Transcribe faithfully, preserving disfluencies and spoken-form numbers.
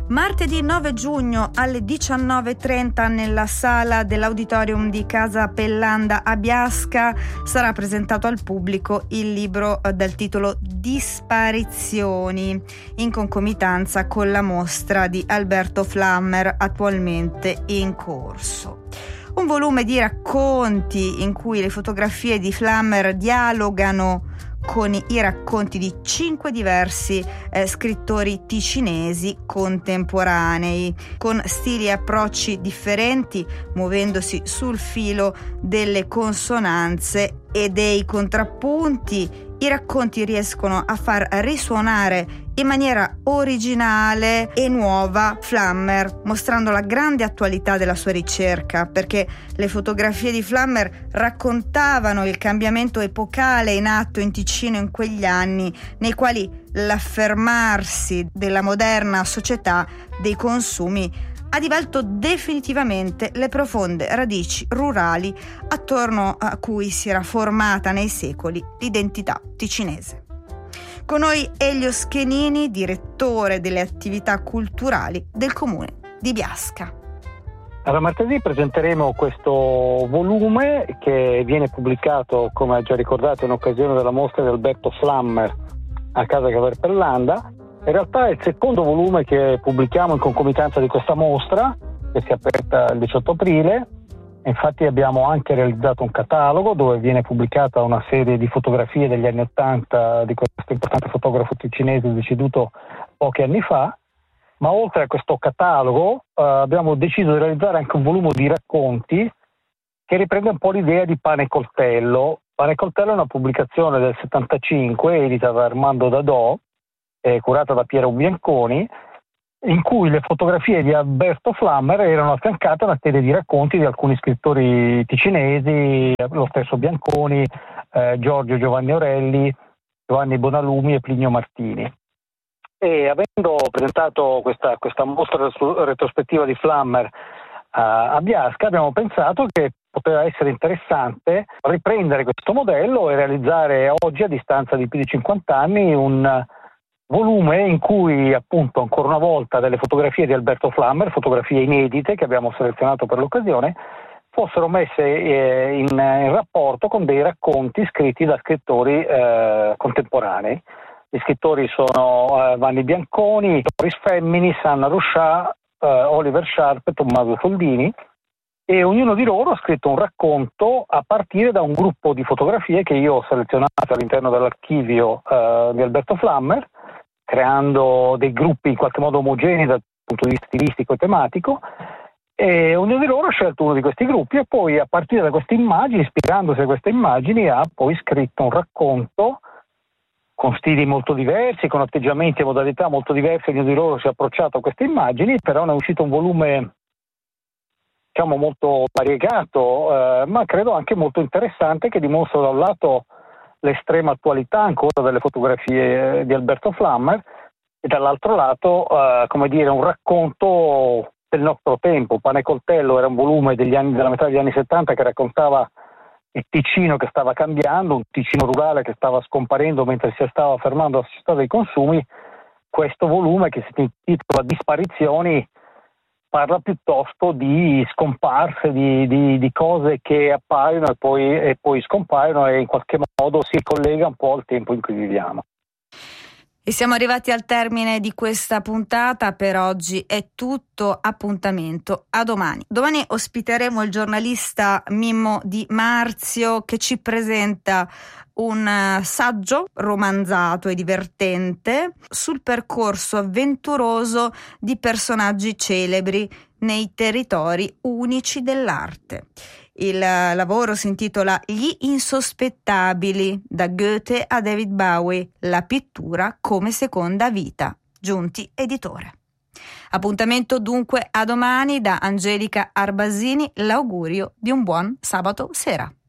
Martedì nove giugno alle diciannove e trenta nella sala dell'Auditorium di Casa Pellanda a Biasca sarà presentato al pubblico il libro dal titolo Disparizioni, in concomitanza con la mostra di Alberto Flammer attualmente in corso. Un volume di racconti in cui le fotografie di Flammer dialogano con i racconti di cinque diversi eh, scrittori ticinesi contemporanei, con stili e approcci differenti, muovendosi sul filo delle consonanze e dei contrappunti. I racconti riescono a far risuonare in maniera originale e nuova Flammer, mostrando la grande attualità della sua ricerca, perché le fotografie di Flammer raccontavano il cambiamento epocale in atto in Ticino in quegli anni, nei quali l'affermarsi della moderna società dei consumi ha divalto definitivamente le profonde radici rurali attorno a cui si era formata nei secoli l'identità ticinese. Con noi Elio Schenini, direttore delle attività culturali del comune di Biasca. Allora, martedì presenteremo questo volume che viene pubblicato, come ha già ricordato, in occasione della mostra di Alberto Flammer a Casa Pellanda. In realtà è il secondo volume che pubblichiamo in concomitanza di questa mostra, che si è aperta il diciotto aprile. Infatti abbiamo anche realizzato un catalogo dove viene pubblicata una serie di fotografie degli anni Ottanta di questo importante fotografo ticinese deceduto pochi anni fa. Ma oltre a questo catalogo eh, abbiamo deciso di realizzare anche un volume di racconti che riprende un po' l'idea di Pane e Coltello. Pane e Coltello è una pubblicazione del settantacinque, edita da Armando Dadò, eh, curata da Piero Bianconi, in cui le fotografie di Alberto Flammer erano affiancate a una serie di racconti di alcuni scrittori ticinesi, lo stesso Bianconi, eh, Giorgio Giovanni Orelli, Giovanni Bonalumi e Plinio Martini. E avendo presentato questa, questa mostra retrospettiva di Flammer a, a Biasca, abbiamo pensato che poteva essere interessante riprendere questo modello e realizzare oggi, a distanza di più di cinquanta anni, un volume in cui appunto ancora una volta delle fotografie di Alberto Flammer, fotografie inedite che abbiamo selezionato per l'occasione, fossero messe eh, in, in rapporto con dei racconti scritti da scrittori eh, contemporanei. Gli scrittori sono eh, Vanni Bianconi, Doris Femminis, Anna Ruscià, eh, Oliver Sharp e Tommaso Soldini, e ognuno di loro ha scritto un racconto a partire da un gruppo di fotografie che io ho selezionato all'interno dell'archivio eh, di Alberto Flammer, creando dei gruppi in qualche modo omogenei dal punto di vista stilistico e tematico, e ognuno di loro ha scelto uno di questi gruppi e poi a partire da queste immagini, ispirandosi a queste immagini, ha poi scritto un racconto con stili molto diversi, con atteggiamenti e modalità molto diverse. Ognuno di loro si è approcciato a queste immagini, però ne è uscito un volume, diciamo, molto variegato, eh, ma credo anche molto interessante, che dimostra da un lato l'estrema attualità ancora delle fotografie di Alberto Flammer e dall'altro lato, eh, come dire, un racconto del nostro tempo. Pane e Coltello era un volume degli anni, della metà degli anni settanta, che raccontava il Ticino che stava cambiando, un Ticino rurale che stava scomparendo mentre si stava affermando la società dei consumi. Questo volume, che si intitola Disparizioni, parla piuttosto di scomparse, di, di, di cose che appaiono e poi, e poi scompaiono, e in qualche modo si collega un po' al tempo in cui viviamo. E siamo arrivati al termine di questa puntata. Per oggi è tutto, appuntamento a domani. Domani ospiteremo il giornalista Mimmo Di Marzio, che ci presenta un saggio romanzato e divertente sul percorso avventuroso di personaggi celebri nei territori unici dell'arte. Il lavoro si intitola Gli insospettabili, da Goethe a David Bowie, la pittura come seconda vita. Giunti Editore. Appuntamento dunque a domani da Angelica Arbasini, l'augurio di un buon sabato sera.